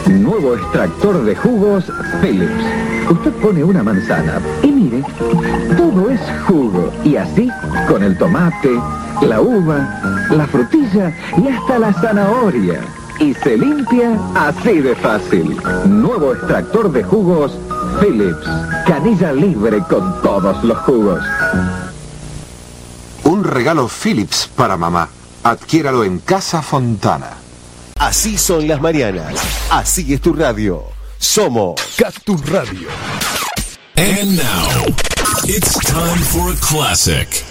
Nuevo extractor de jugos Philips. Usted pone una manzana y mire, todo es jugo. Y así, con el tomate, la uva, la frutilla y hasta la zanahoria. Y se limpia así de fácil. Nuevo extractor de jugos Philips. Canilla libre con todos los jugos. Un regalo Philips para mamá. Adquiéralo en Casa Fontana. Así son las mañanas. Así es tu radio. Somos Cactus Radio. And now, it's time for a classic.